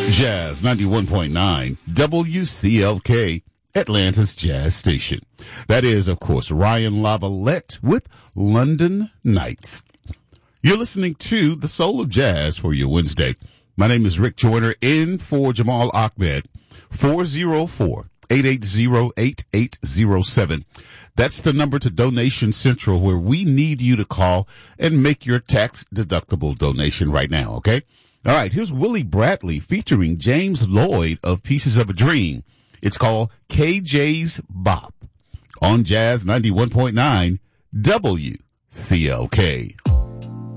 Jazz 91.9 WCLK, Atlanta's Jazz Station. That is, of course, Ryan Lavalette with London Nights. You're listening to The Soul of Jazz for your Wednesday. My name is Rick Joyner, in for Jamal Ahmed. 404-880-8807. That's the number to Donation Central, where we need you to call and make your tax-deductible donation right now, okay? All right, here's Willie Bradley featuring James Lloyd of Pieces of a Dream. It's called KJ's Bop on Jazz 91.9 WCLK.